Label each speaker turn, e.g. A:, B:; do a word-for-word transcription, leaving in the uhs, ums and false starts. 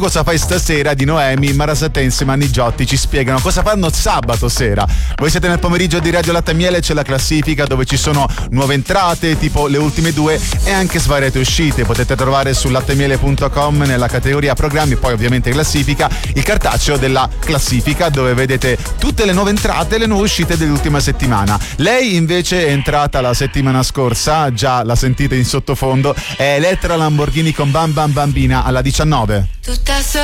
A: Cosa fai stasera di Noemi, Mara Satè insieme a Nigiotti ci spiegano cosa fanno sabato sera. Voi siete nel pomeriggio di Radio Latte e Miele, c'è la classifica dove ci sono nuove entrate tipo le ultime due e anche svariate uscite. Potete trovare su lattemiele punto com nella categoria programmi, poi ovviamente classifica, il cartaceo della classifica dove vedete tutte le nuove entrate e le nuove uscite dell'ultima settimana. Lei invece è entrata la settimana scorsa, già la sentite in sottofondo, è Elettra Lamborghini con Bam Bam Bambina alla diciannove.
B: Tutta